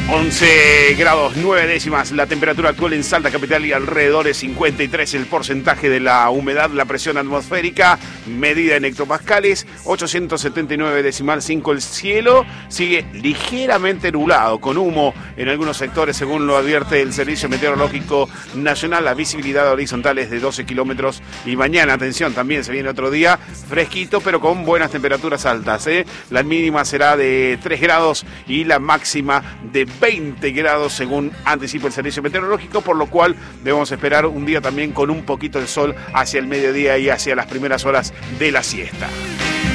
11 grados 9 décimas la temperatura actual en Salta Capital y alrededor de 53 el porcentaje de la humedad, la presión atmosférica medida en hectopascales, 879,5 el cielo, sigue ligeramente nublado con humo en algunos sectores según lo advierte el Servicio Meteorológico Nacional, la visibilidad horizontal es de 12 kilómetros y mañana, atención, también se viene otro día fresquito pero con buenas temperaturas altas, la mínima será de 3 grados y la máxima de 20 grados según anticipa el Servicio Meteorológico, por lo cual debemos esperar un día también con un poquito de sol hacia el mediodía y hacia las primeras horas de la siesta.